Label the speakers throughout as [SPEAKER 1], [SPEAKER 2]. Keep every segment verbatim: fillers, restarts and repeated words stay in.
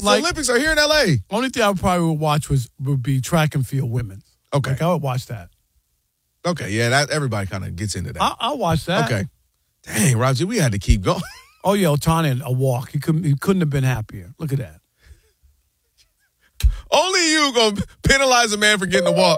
[SPEAKER 1] Olympics.
[SPEAKER 2] Like,
[SPEAKER 1] the Olympics are here in L A.
[SPEAKER 2] Only thing I would probably would watch was would be track and field women's.
[SPEAKER 1] Okay.
[SPEAKER 2] Like, I would watch that.
[SPEAKER 1] Okay, yeah, that everybody kind of gets into that.
[SPEAKER 2] I, I'll watch that.
[SPEAKER 1] Okay. Dang, Roger, we had to keep going.
[SPEAKER 2] Oh, yeah, Otani, a walk. He couldn't, he couldn't have been happier. Look at that.
[SPEAKER 1] Only you going to penalize a man for getting a walk.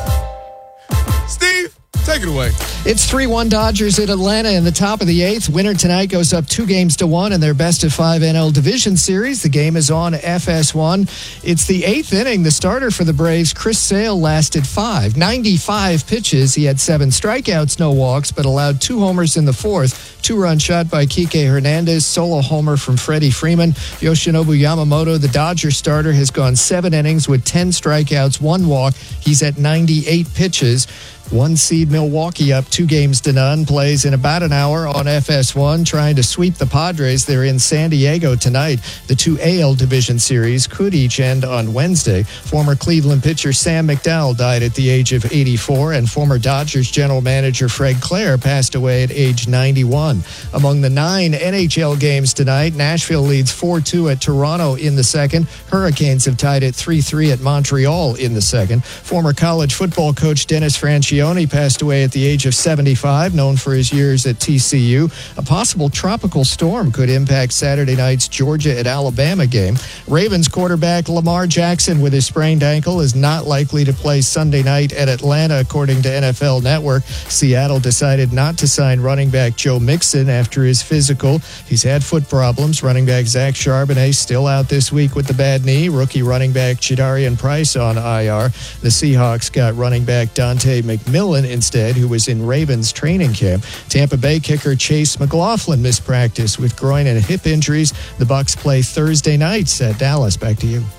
[SPEAKER 1] Steve, take it away.
[SPEAKER 3] It's three one Dodgers at Atlanta in the top of the eighth. Winner tonight goes up two games to one in their best of five N L Division Series. The game is on F S one. It's the eighth inning. The starter for the Braves, Chris Sale, lasted five, ninety-five pitches. He had seven strikeouts, no walks, but allowed two homers in the fourth. Two-run shot by Kike Hernandez, solo homer from Freddie Freeman. Yoshinobu Yamamoto, the Dodgers starter, has gone seven innings with ten strikeouts, one walk. He's at ninety-eight pitches. One seed Milwaukee up two games to none, plays in about an hour on F S one, trying to sweep the Padres. They're in San Diego tonight. The two A L Division Series could each end on Wednesday. Former Cleveland pitcher Sam McDowell died at the age of eighty-four, and former Dodgers general manager Fred Clare passed away at age ninety-one. Among the nine N H L games tonight, Nashville leads four two at Toronto in the second. Hurricanes have tied at three three at Montreal in the second. Former college football coach Dennis Franchione passed away at the age of seventy-five, known for his years at T C U. A possible tropical storm could impact Saturday night's Georgia at Alabama game. Ravens quarterback Lamar Jackson with his sprained ankle is not likely to play Sunday night at Atlanta, according to N F L Network. Seattle decided not to sign running back Joe Mixon after his physical. He's had foot problems. Running back Zach Charbonnet still out this week with the bad knee. Rookie running back Chidarian Price on I R. The Seahawks got running back Dante McMillan instead, who was in Ravens training camp. Tampa Bay kicker Chase McLaughlin missed practice with groin and hip injuries. The Bucs play Thursday nights at Dallas. Back to you.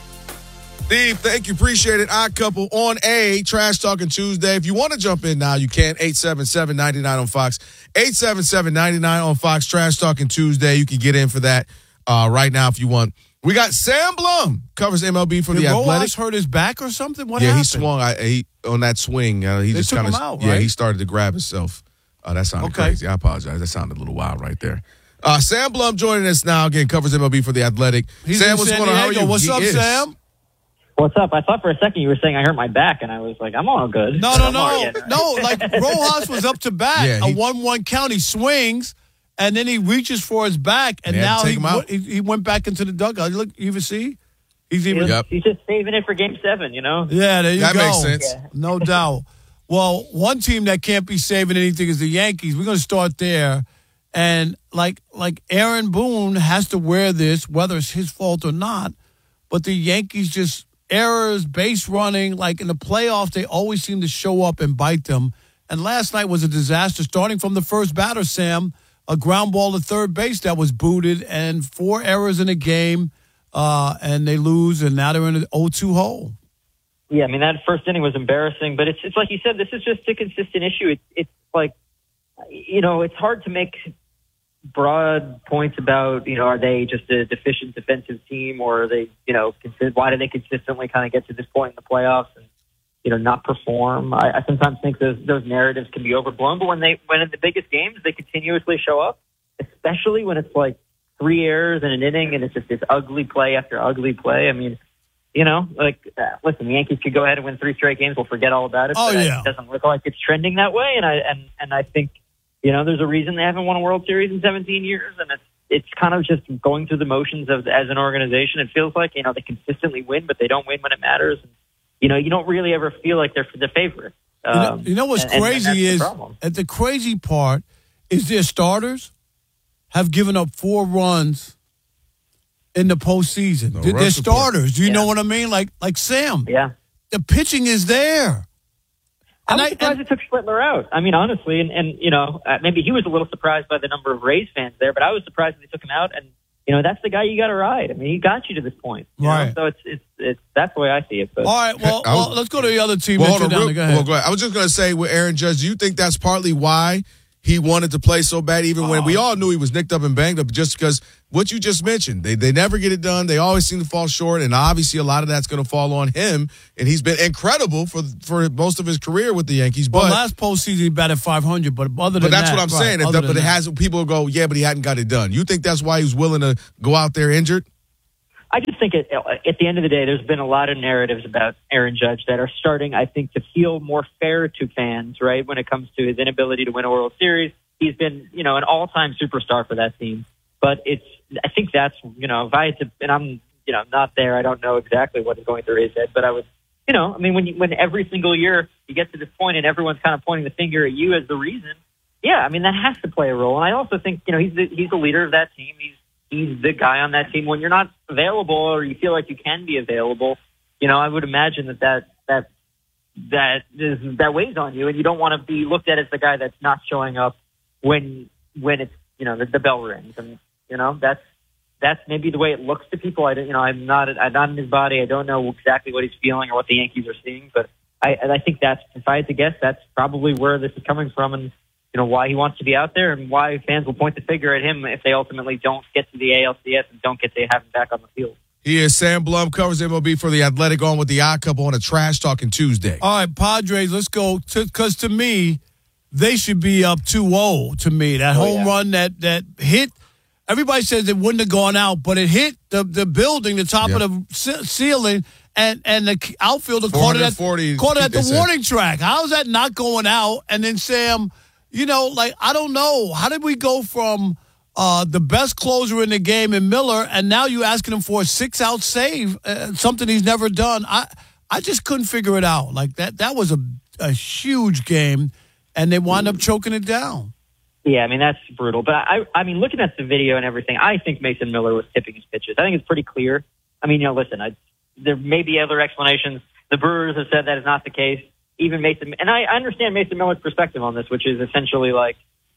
[SPEAKER 1] Steve, thank you. Appreciate it. Odd Couple on A, Trash Talking Tuesday. If you want to jump in now, you can. eight seven seven, nine nine on Fox. eight seven seven, nine nine on Fox. Trash Talking Tuesday. You can get in for that uh, right now if you want. We got Sam Blum, covers M L B for
[SPEAKER 2] Did
[SPEAKER 1] the
[SPEAKER 2] Rojas
[SPEAKER 1] Athletic.
[SPEAKER 2] hurt his back or something? What
[SPEAKER 1] yeah,
[SPEAKER 2] happened?
[SPEAKER 1] he swung I, he, on that swing. Uh, he
[SPEAKER 2] They
[SPEAKER 1] just
[SPEAKER 2] took
[SPEAKER 1] kind
[SPEAKER 2] him
[SPEAKER 1] of
[SPEAKER 2] out,
[SPEAKER 1] yeah.
[SPEAKER 2] right?
[SPEAKER 1] He started to grab himself. Uh, that sounded
[SPEAKER 2] Okay.
[SPEAKER 1] crazy. I apologize. That sounded a little wild right there. Uh, Sam Blum joining us now. Again, covers M L B for the Athletic.
[SPEAKER 2] He's
[SPEAKER 1] Sam,
[SPEAKER 2] in
[SPEAKER 1] what's
[SPEAKER 2] San
[SPEAKER 1] going on? How are
[SPEAKER 2] Diego.
[SPEAKER 1] you?
[SPEAKER 2] What's
[SPEAKER 1] He
[SPEAKER 2] up,
[SPEAKER 1] is.
[SPEAKER 2] Sam?
[SPEAKER 4] What's up? I thought for a second you were saying I hurt my back, and I was like, I'm all good.
[SPEAKER 2] No, no,
[SPEAKER 4] I'm all
[SPEAKER 2] no.
[SPEAKER 4] good.
[SPEAKER 2] No, like Rojas was up to bat.
[SPEAKER 1] Yeah, he-
[SPEAKER 2] a one one count. He swings, and then he reaches for his back, and
[SPEAKER 1] They had to
[SPEAKER 2] now
[SPEAKER 1] take
[SPEAKER 2] he,
[SPEAKER 1] him out.
[SPEAKER 2] w- he he went back into the dugout. Look, you even see? He's even.
[SPEAKER 4] He's,
[SPEAKER 1] Yep.
[SPEAKER 4] he's just saving it for Game Seven, you know.
[SPEAKER 2] Yeah, there you
[SPEAKER 1] That
[SPEAKER 2] go.
[SPEAKER 1] makes sense.
[SPEAKER 4] Yeah.
[SPEAKER 2] No doubt. Well, one team that can't be saving anything is the Yankees. We're going to start there. And like like Aaron Boone has to wear this, whether it's his fault or not. But the Yankees just errors, base running, like in the playoffs, they always seem to show up and bite them. And last night was a disaster, starting from the first batter, Sam, a ground ball to third base that was booted, and four errors in a game, uh, and they lose, and now they're in an oh two hole.
[SPEAKER 4] Yeah, I mean that first inning was embarrassing, but it's it's like you said, this is just a consistent issue. It's it's like, you know, it's hard to make broad points about, you know, are they just a deficient defensive team, or are they, you know, consi- why do they consistently kind of get to this point in the playoffs and, you know, not perform? I, I sometimes think those those narratives can be overblown, but when they when in the biggest games they continuously show up, especially when it's like three errors in an inning and it's just this ugly play after ugly play. I mean, you know, like, uh, listen, the Yankees could go ahead and win three straight games. We'll forget all about it.
[SPEAKER 2] Oh,
[SPEAKER 4] but
[SPEAKER 2] yeah.
[SPEAKER 4] It doesn't look like it's trending that way. And I, and, and I think, you know, there's a reason they haven't won a World Series in seventeen years. And it's, it's kind of just going through the motions of, as an organization. It feels like, you know, they consistently win, but they don't win when it matters. And, you know, you don't really ever feel like they're the favorite.
[SPEAKER 2] You know,
[SPEAKER 4] Um,
[SPEAKER 2] you know what's
[SPEAKER 4] and- and- and
[SPEAKER 2] crazy
[SPEAKER 4] that's the
[SPEAKER 2] is,
[SPEAKER 4] problem.
[SPEAKER 2] at the crazy part is their starters have given up four runs in the postseason.
[SPEAKER 1] No
[SPEAKER 2] They're
[SPEAKER 1] run
[SPEAKER 2] they're
[SPEAKER 1] support.
[SPEAKER 2] starters. Do you
[SPEAKER 4] Yeah.
[SPEAKER 2] know what I mean? Like like Sam.
[SPEAKER 4] Yeah.
[SPEAKER 2] The pitching is there.
[SPEAKER 4] I
[SPEAKER 2] And
[SPEAKER 4] was
[SPEAKER 2] I-
[SPEAKER 4] surprised
[SPEAKER 2] and-
[SPEAKER 4] it took Schlittler out. I mean, honestly, and, and you know, uh, maybe he was a little surprised by the number of Rays fans there, but I was surprised that they took him out. And you know, that's the guy you got to ride. I mean, he got you to this point, you know?
[SPEAKER 2] Right.
[SPEAKER 4] So it's it's it's that's the way I see it. But
[SPEAKER 2] All right, well,
[SPEAKER 1] I was-
[SPEAKER 2] well let's go to the other team.
[SPEAKER 1] Well,
[SPEAKER 2] that
[SPEAKER 1] hold
[SPEAKER 2] you're
[SPEAKER 1] on,
[SPEAKER 2] down
[SPEAKER 1] real,
[SPEAKER 2] there. Go ahead.
[SPEAKER 1] well, go ahead. I was just going to say with Aaron Judge, do you think that's partly why he wanted to play so bad, even when
[SPEAKER 2] Oh.
[SPEAKER 1] we all knew he was nicked up and banged up, just because what you just mentioned, they they never get it done. They always seem to fall short, and obviously a lot of that's going to fall on him. And he's been incredible for for most of his career with the Yankees.
[SPEAKER 2] Well,
[SPEAKER 1] But
[SPEAKER 2] last postseason he batted five hundred, but other than
[SPEAKER 1] but that's
[SPEAKER 2] that,
[SPEAKER 1] what I'm
[SPEAKER 2] right,
[SPEAKER 1] saying.
[SPEAKER 2] other
[SPEAKER 1] But
[SPEAKER 2] than
[SPEAKER 1] it
[SPEAKER 2] that.
[SPEAKER 1] hasn't. People go, yeah, but he hadn't got it done. You think that's why he was willing to go out there injured?
[SPEAKER 4] I just think at, at the end of the day, there's been a lot of narratives about Aaron Judge that are starting, I think, to feel more fair to fans, right, when it comes to his inability to win a World Series. He's been, you know, an all-time superstar for that team. But it's, I think that's, you know, if I had to, and I'm, you know, not there, I don't know exactly what is going through his head, but I would, you know, I mean, when you, when every single year you get to this point and everyone's kind of pointing the finger at you as the reason, yeah, I mean, that has to play a role. And I also think, you know, he's the, he's the leader of that team. He's, he's the guy on that team. When you're not available or you feel like you can be available, you know, I would imagine that that that that is that weighs on you, and you don't want to be looked at as the guy that's not showing up when when it's, you know, the, the bell rings. And you know, that's that's maybe the way it looks to people. I don't, you know, I'm not I'm not in his body. I don't know exactly what he's feeling or what the Yankees are seeing, but I and I think that's, if I had to guess, that's probably where this is coming from, and you know, why he wants to be out there and why fans will point the finger at him if they ultimately don't get to the A L C S and don't get to have him back on the field.
[SPEAKER 1] He is Sam Blum, covers M L B for The Athletic, on with the Odd Couple on a Trash Talking Tuesday.
[SPEAKER 2] All right, Padres, let's go. Because to, to me, they should be up two oh to me. That
[SPEAKER 4] oh,
[SPEAKER 2] home
[SPEAKER 4] yeah.
[SPEAKER 2] run that, that hit, everybody says it wouldn't have gone out, but it hit the, the building, the top
[SPEAKER 1] yep.
[SPEAKER 2] of the ce- ceiling, and, and the outfielder caught it at, caught it at the
[SPEAKER 1] said.
[SPEAKER 2] warning track. How is that not going out? And then, Sam, you know, like, I don't know. How did we go from uh, the best closer in the game in Miller, and now you asking him for a six-out save, uh, something he's never done? I I just couldn't figure it out. Like, that that was a, a huge game, and they wound up choking it down.
[SPEAKER 4] Yeah, I mean, that's brutal. But, I, I mean, looking at the video and everything, I think Mason Miller was tipping his pitches. I think it's pretty clear. I mean, you know, listen, I, there may be other explanations. The Brewers have said that is not the case. Even Mason, and I understand Mason Miller's perspective on this, which is essentially like,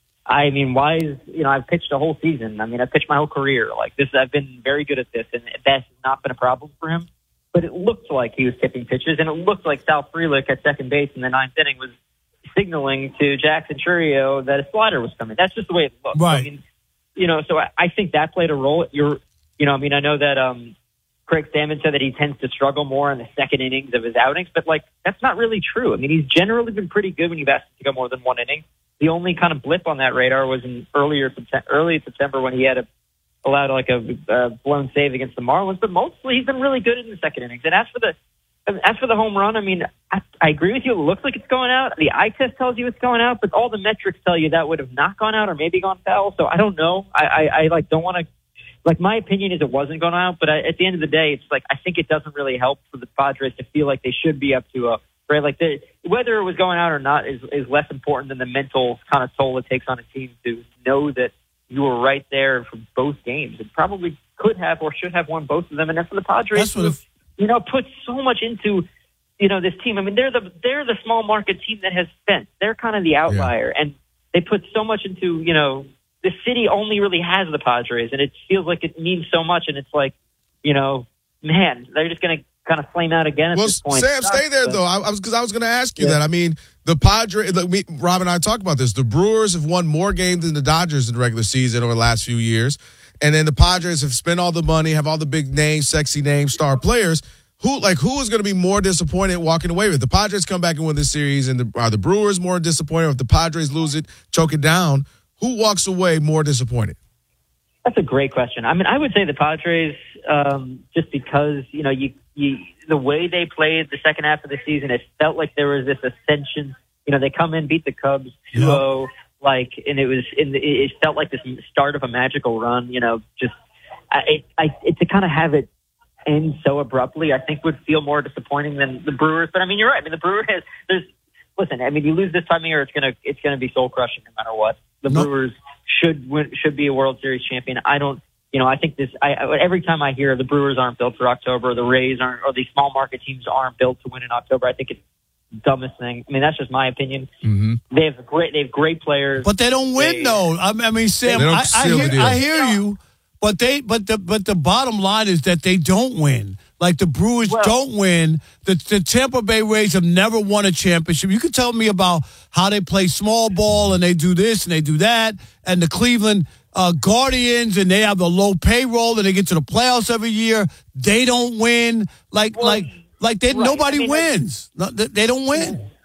[SPEAKER 4] I mean, why is, you know, I've pitched a whole season. I mean, I've pitched my whole career. Like this, I've been very good at this, and that has not been a problem for him. But it looked like he was tipping pitches, and it looked like Sal Frelick at second base in the ninth inning was signaling to Jackson Chourio that a slider was coming. That's just the way it looked.
[SPEAKER 2] Right.
[SPEAKER 4] I mean, you know, so I, I think that played a role. You're, you know, I mean, I know that, um, Craig Stammen said that he tends to struggle more in the second innings of his outings, but like that's not really true. I mean, he's generally been pretty good when you've asked him to go more than one inning. The only kind of blip on that radar was in earlier early September when he had a, allowed like a, a blown save against the Marlins, but mostly he's been really good in the second innings. And as for the as for the home run, I mean, I, I agree with you. It looks like it's going out. The eye test tells you it's going out, but all the metrics tell you that would have not gone out or maybe gone foul. So I don't know. I, I, I like don't want to. Like, my opinion is it wasn't going out, but I, at the end of the day, it's like I think it doesn't really help for the Padres to feel like they should be up to a, right? Like, the, whether it was going out or not is, is less important than the mental kind of toll it takes on a team to know that you were right there for both games. It probably could have or should have won both of them, and that's for the Padres who, you know, put so much into, you know, this team. I mean, they're the they're the small market team that has spent. They're kind of the outlier, yeah. and they put so much into, you know, the city only really has the Padres, and it feels like it means so much. And it's like, you know, man, they're just going to kind of flame out again at
[SPEAKER 1] well,
[SPEAKER 4] this point.
[SPEAKER 1] Sam, stay there, though. I, I was because I was going to ask you yeah. that. I mean, the Padres, look, we, Rob and I talked about this. The Brewers have won more games than the Dodgers in the regular season over the last few years. And then the Padres have spent all the money, have all the big names, sexy names, star players. Who like who is going to be more disappointed walking away with it? The Padres come back and win this series, and the, are the Brewers more disappointed? If the Padres lose it, choke it down, who walks away more disappointed?
[SPEAKER 4] That's a great question. I mean, I would say the Padres, um, just because, you know, you, you the way they played the second half of the season, it felt like there was this ascension. You know, they come in, beat the Cubs two oh, yep. like, and it was, in the, it felt like this start of a magical run. You know, just I, I, it, to kind of have it end so abruptly, I think would feel more disappointing than the Brewers. But I mean, you're right. I mean, the Brewers has there's. Listen, I mean, you lose this time of year, it's gonna it's gonna be soul crushing no matter what. The nope. Brewers should win, should be a World Series champion. I don't, you know, I think this. I every time I hear the Brewers aren't built for October, the Rays aren't, or these small market teams aren't built to win in October, I think it's the dumbest thing. I mean, that's just my opinion.
[SPEAKER 1] Mm-hmm.
[SPEAKER 4] They have great, they have great players,
[SPEAKER 2] but they don't win
[SPEAKER 4] they,
[SPEAKER 2] though. I mean, Sam, I, I hear, I hear you, but they, but the, but the bottom line is that they don't win. Like the Brewers well, don't win. The, the Tampa Bay Rays have never won a championship. You can tell me about how they play small ball and they do this and they do that. And the Cleveland uh, Guardians, and they have the low payroll and they get to the playoffs every year. They don't win. Like well, like like they
[SPEAKER 4] right.
[SPEAKER 2] nobody
[SPEAKER 4] I mean,
[SPEAKER 2] wins. No, they, they don't win.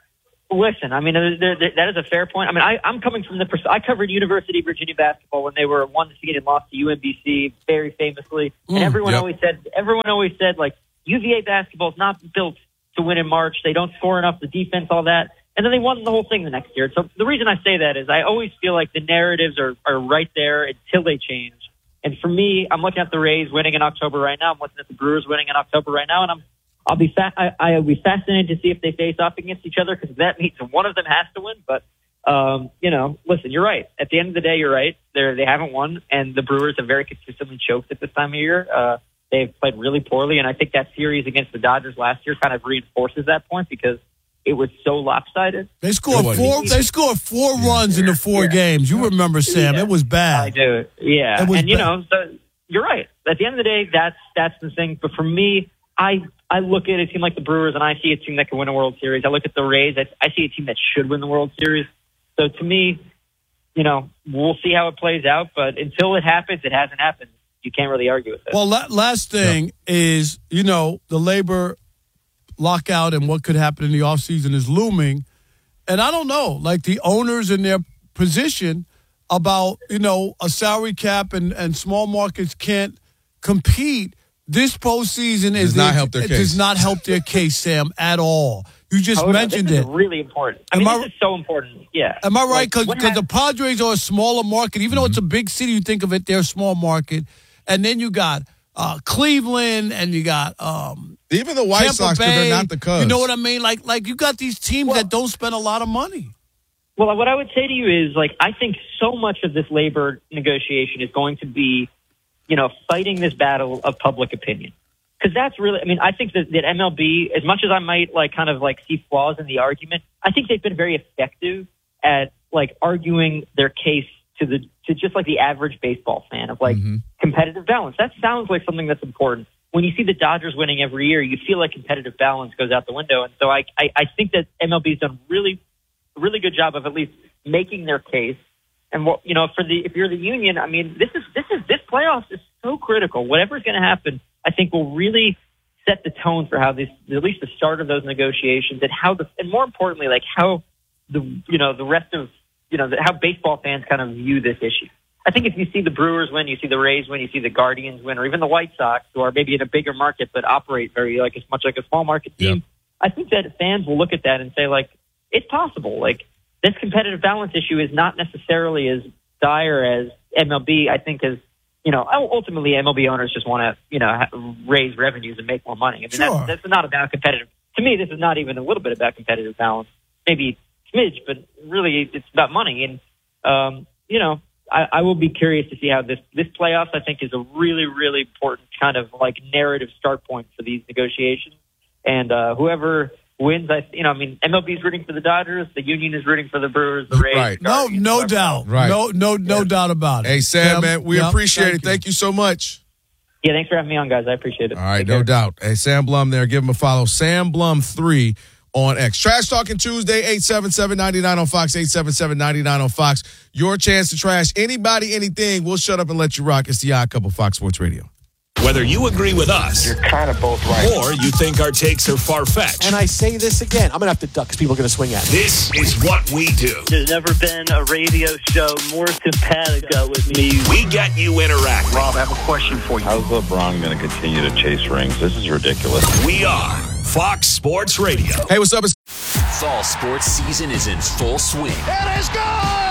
[SPEAKER 4] Listen, I mean, there, there, that is a fair point. I mean, I, I'm coming from the pers- I covered University of Virginia basketball when they were one seed and lost to U M B C very famously, and
[SPEAKER 2] Mm,
[SPEAKER 4] everyone
[SPEAKER 1] yep.
[SPEAKER 4] always said, everyone always said, like, U V A basketball is not built to win in March. They don't score enough, the defense, all that, and then they won the whole thing the next year. So the reason I say that is I always feel like the narratives are are right there until they change. And for me, I'm looking at the Rays winning in October right now. I'm looking at the Brewers winning in October right now, and I'm I'll be fa- I, I'll be fascinated to see if they face off against each other because that means one of them has to win. But um, you know, listen, you're right. At the end of the day, you're right. They they haven't won, and the Brewers have very consistently choked at this time of year. Uh, they've played really poorly, and I think that series against the Dodgers last year kind of reinforces that point because it was so lopsided.
[SPEAKER 2] They scored
[SPEAKER 1] It
[SPEAKER 2] four.
[SPEAKER 1] wasn't.
[SPEAKER 2] They scored four
[SPEAKER 1] Yeah.
[SPEAKER 2] runs in the four
[SPEAKER 4] Yeah.
[SPEAKER 2] games. You remember, Sam?
[SPEAKER 4] Yeah.
[SPEAKER 2] It was
[SPEAKER 4] I
[SPEAKER 2] bad.
[SPEAKER 4] do. Yeah,
[SPEAKER 2] It was
[SPEAKER 4] and you
[SPEAKER 2] bad.
[SPEAKER 4] know, so you're right. At the end of the day, that's that's the thing. But for me, I I look at a team like the Brewers, and I see a team that can win a World Series. I look at the Rays. I, I see a team that should win the World Series. So to me, you know, we'll see how it plays out. But until it happens, it hasn't happened. You can't really argue with it.
[SPEAKER 2] Well, la- last thing is, you know, the labor lockout and what could happen in the offseason is looming. And I don't know, like the owners in their position about, you know, a salary cap and, and small markets can't compete. This postseason is
[SPEAKER 1] Does not help their
[SPEAKER 2] it
[SPEAKER 1] case.
[SPEAKER 2] does not help their case, Sam, at all. You just
[SPEAKER 4] However,
[SPEAKER 2] mentioned
[SPEAKER 4] this
[SPEAKER 2] it.
[SPEAKER 4] is really important. I
[SPEAKER 2] Am
[SPEAKER 4] mean,
[SPEAKER 2] I-
[SPEAKER 4] this is so important. Yeah.
[SPEAKER 2] Am I right?
[SPEAKER 4] Like,
[SPEAKER 2] Because
[SPEAKER 4] what
[SPEAKER 2] the
[SPEAKER 4] hap-
[SPEAKER 2] Padres are a smaller market. Even though it's a big city, you think of it, they're a small market. And then you got uh, Cleveland and you got um,
[SPEAKER 1] Even the White
[SPEAKER 2] Tampa
[SPEAKER 1] Sox, because
[SPEAKER 2] Bay.
[SPEAKER 1] they're not the Cubs.
[SPEAKER 2] You know what I mean? Like, like you got these teams
[SPEAKER 4] Well-
[SPEAKER 2] that don't spend a lot of money.
[SPEAKER 4] Well, what I would say to you is, like, I think so much of this labor negotiation is going to be, you know, fighting this battle of public opinion. Because that's really, I mean, I think that, that M L B, as much as I might, like, kind of, like, see flaws in the argument, I think they've been very effective at, like, arguing their case to the to just, like, the average baseball fan of, like,
[SPEAKER 1] Mhm.
[SPEAKER 4] competitive balance. That sounds like something that's important. When you see the Dodgers winning every year, you feel like competitive balance goes out the window. And so I, I, I think that M L B's done really really good job of at least making their case. And what, you know, for the, if you're the union, I mean, this is, this is, this playoffs is so critical. Whatever's going to happen, I think will really set the tone for how this, at least the start of those negotiations and how the, and more importantly, like how the, you know, the rest of, you know, the, how baseball fans kind of view this issue. I think if you see the Brewers win, you see the Rays win, you see the Guardians win, or even the White Sox, who are maybe in a bigger market but operate very, like, as much like a small market team,
[SPEAKER 1] Yep.
[SPEAKER 4] I think that fans will look at that and say, like, it's possible. Like, this competitive balance issue is not necessarily as dire as M L B, I think, is, you know, ultimately M L B owners just want to, you know, ha- raise revenues and make more money. I mean,
[SPEAKER 2] Sure.
[SPEAKER 4] that's, that's not about competitive. To me, this is not even a little bit about competitive balance. Maybe a smidge, but really it's about money. And, um, you know, I, I will be curious to see how this, this playoffs, I think, is a really, really important kind of like narrative start point for these negotiations. And uh, whoever wins, I, you know, I mean, M L B is rooting for the Dodgers, the Union is rooting for the Brewers, the Rays.
[SPEAKER 1] Right.
[SPEAKER 4] the
[SPEAKER 2] No,
[SPEAKER 4] Guardians,
[SPEAKER 2] no
[SPEAKER 4] whoever.
[SPEAKER 2] doubt.
[SPEAKER 1] Right.
[SPEAKER 2] No, no, no doubt about it.
[SPEAKER 1] Hey, Sam, man, we
[SPEAKER 2] Yep,
[SPEAKER 1] appreciate
[SPEAKER 2] thank
[SPEAKER 1] it. Thank you so much.
[SPEAKER 4] Yeah, thanks for having me on, guys. I appreciate it.
[SPEAKER 1] All right,
[SPEAKER 4] Take
[SPEAKER 1] no
[SPEAKER 4] care.
[SPEAKER 1] doubt. Hey, Sam Blum there. Give him a follow. Sam Blum three on X. Trash Talking Tuesday, eight seven seven, nine nine on Fox, eight seven seven, nine nine on Fox. Your chance to trash anybody, anything. We'll shut up and let you rock. It's the Odd Couple, Fox Sports Radio.
[SPEAKER 5] Whether you agree with us
[SPEAKER 6] You're kind of both right.
[SPEAKER 5] or you think our takes are far-fetched,
[SPEAKER 7] And I say this again, I'm going to have to duck because people are going to swing at me.
[SPEAKER 5] this is what we do.
[SPEAKER 8] There's never been a radio show more simpatico with me.
[SPEAKER 5] We get you interacting.
[SPEAKER 6] Rob, I have a question for you.
[SPEAKER 9] How's LeBron going to continue to chase rings? This is ridiculous.
[SPEAKER 5] We are Fox Sports Radio.
[SPEAKER 1] Hey, what's up? It's
[SPEAKER 10] Fall sports season is in full swing.
[SPEAKER 6] It is gone!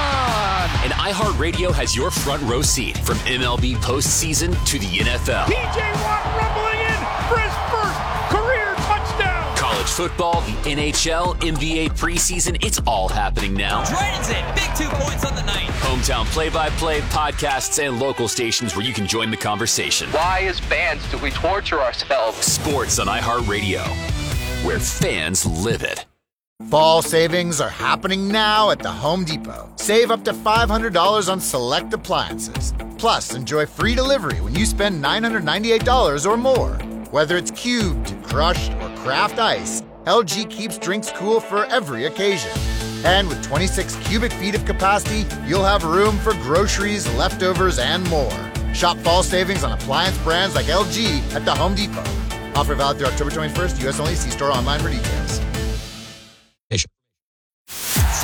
[SPEAKER 10] And iHeartRadio has your front row seat from M L B postseason to the N F L.
[SPEAKER 6] P J Watt rumbling in for his first career touchdown.
[SPEAKER 10] College football, the N H L, N B A preseason, it's all happening now.
[SPEAKER 11] Dragons in, big two points on the night.
[SPEAKER 10] Hometown play-by-play, podcasts, and local stations where you can join the conversation.
[SPEAKER 11] Why, as fans, do we torture ourselves?
[SPEAKER 10] Sports on iHeartRadio, where fans live it.
[SPEAKER 12] Fall savings are happening now at the Home Depot. Save up to five hundred dollars on select appliances. Plus, enjoy free delivery when you spend nine hundred ninety-eight dollars or more. Whether it's cubed, crushed, or craft ice, L G keeps drinks cool for every occasion. And with twenty-six cubic feet of capacity, you'll have room for groceries, leftovers, and more. Shop fall savings on appliance brands like L G at the Home Depot. Offer valid through October twenty-first, U S only. See store online for details.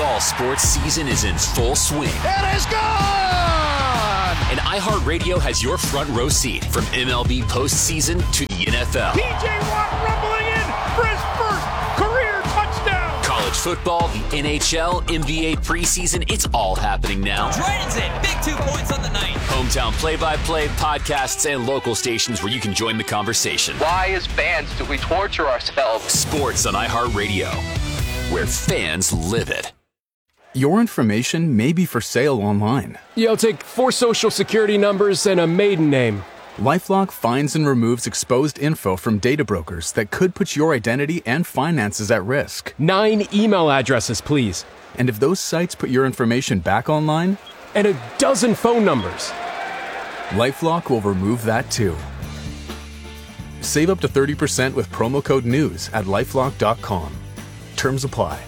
[SPEAKER 10] Fall sports season is in full swing.
[SPEAKER 6] It is gone!
[SPEAKER 10] And iHeartRadio has your front row seat from M L B postseason to the N F L.
[SPEAKER 6] T J Watt rumbling in for his first career touchdown.
[SPEAKER 10] College football, the N H L, N B A preseason, it's all happening now.
[SPEAKER 11] Dragons in, big two points on the night.
[SPEAKER 10] Hometown play-by-play, podcasts, and local stations where you can join the conversation.
[SPEAKER 11] Why, as fans, do we torture ourselves?
[SPEAKER 10] Sports on iHeartRadio, where fans live it.
[SPEAKER 13] Your information may be for sale online.
[SPEAKER 14] Yeah, I'll take four social security numbers and a maiden name.
[SPEAKER 13] LifeLock finds and removes exposed info from data brokers that could put your identity and finances at risk.
[SPEAKER 14] Nine email addresses, please.
[SPEAKER 13] And if those sites put your information back online?
[SPEAKER 14] And a dozen phone numbers.
[SPEAKER 13] LifeLock will remove that too. Save up to thirty percent with promo code NEWS at lifelock dot com. Terms apply.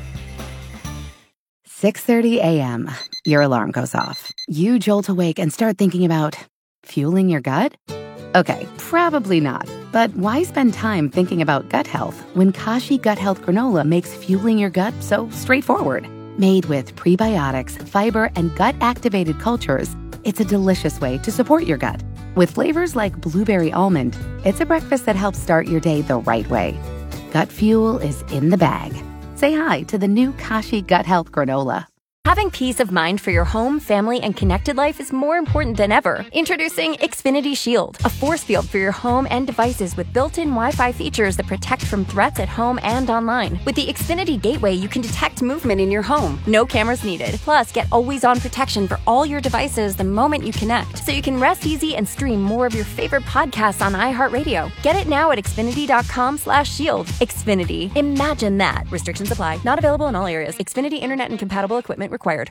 [SPEAKER 15] six thirty a.m. Your alarm goes off. You jolt awake and start thinking about fueling your gut? Okay, probably not. But why spend time thinking about gut health when Kashi Gut Health Granola makes fueling your gut so straightforward? Made with prebiotics, fiber, and gut-activated cultures, it's a delicious way to support your gut. With flavors like blueberry almond, it's a breakfast that helps start your day the right way. Gut fuel is in the bag. Say hi to the new Kashi Gut Health Granola.
[SPEAKER 16] Having peace of mind for your home, family, and connected life is more important than ever. Introducing Xfinity Shield, a force field for your home and devices with built-in Wi-Fi features that protect from threats at home and online. With the Xfinity Gateway, you can detect movement in your home. No cameras needed. Plus, get always-on protection for all your devices the moment you connect, so you can rest easy and stream more of your favorite podcasts on iHeartRadio. Get it now at xfinity.com slash shield. Xfinity. Imagine that. Restrictions apply. Not available in all areas. Xfinity Internet and compatible equipment required.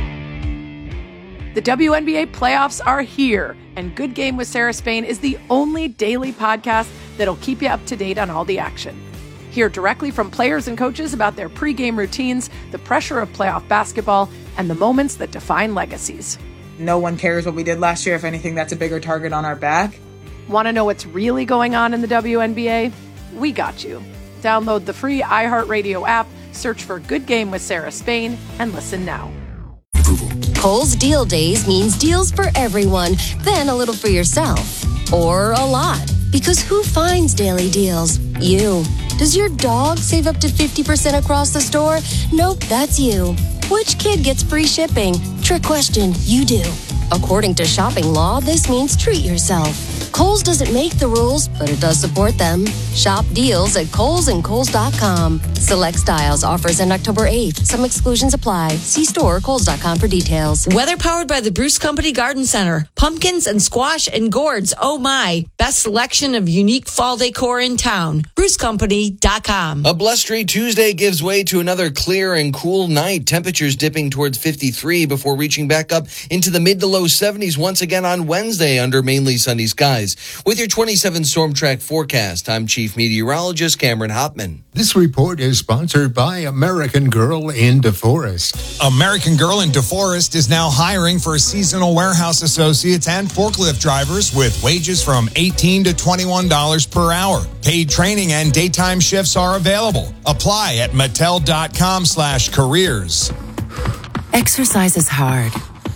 [SPEAKER 17] The W N B A playoffs are here, and Good Game with Sarah Spain is the only daily podcast that'll keep you up to date on all the action. Hear directly from players and coaches about their pregame routines, the pressure of playoff basketball, and the moments that define legacies.
[SPEAKER 18] No one cares what we did last year. If anything, that's a bigger target on our back.
[SPEAKER 17] Want to know what's really going on in the W N B A? We got you. Download the free iHeartRadio app, search for Good Game with Sarah Spain, and listen now.
[SPEAKER 19] Kohl's Deal Days means deals for everyone, then a little for yourself. Or a lot. Because who finds daily deals? You. Does your dog save up to fifty percent across the store? Nope, that's you. Which kid gets free shipping? Trick question, you do. According to shopping law, this means treat yourself. Kohl's doesn't make the rules, but it does support them. Shop deals at Kohl's and Kohl's dot com. Select styles, offers end October eighth. Some exclusions apply. See store or Kohl's dot com for details.
[SPEAKER 20] Weather powered by the Bruce Company Garden Center. Pumpkins and squash and gourds. Oh my. Best selection of unique fall decor in town. Bruce Company dot com.
[SPEAKER 21] A blustery Tuesday gives way to another clear and cool night. Temperatures dipping towards fifty-three before reaching back up into the mid to low seventies once again on Wednesday under mainly sunny skies. With your twenty-seven Storm Track forecast, I'm Chief Meteorologist Cameron Hopman.
[SPEAKER 22] This report is sponsored by American Girl in DeForest.
[SPEAKER 23] American Girl in DeForest is now hiring for seasonal warehouse associates and forklift drivers with wages from eighteen to twenty-one dollars per hour. Paid training and daytime shifts are available. Apply at mattel.com slash careers.
[SPEAKER 24] Exercise is hard.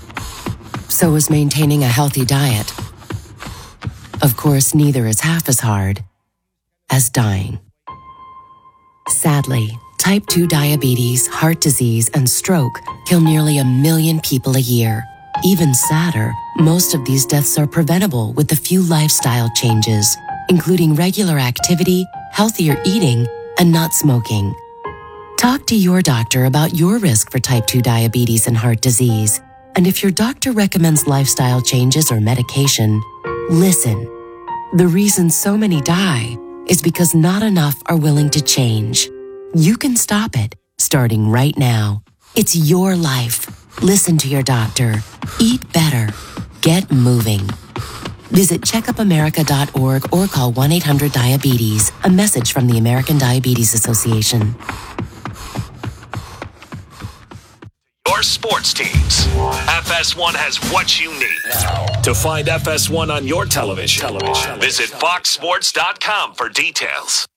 [SPEAKER 24] So is maintaining a healthy diet. Of course, neither is half as hard as dying. Sadly, type two diabetes, heart disease, and stroke kill nearly a million people a year. Even sadder, most of these deaths are preventable with a few lifestyle changes, including regular activity, healthier eating, and not smoking. Talk to your doctor about your risk for type two diabetes and heart disease. And if your doctor recommends lifestyle changes or medication, listen. The reason so many die is because not enough are willing to change. You can stop it, starting right now. It's your life. Listen to your doctor. Eat better. Get moving. Visit checkup america dot org or call one eight hundred diabetes. A message from the American Diabetes Association.
[SPEAKER 5] Your sports teams. F S one has what you need. To find F S one on your television, television. Visit fox sports dot com for details.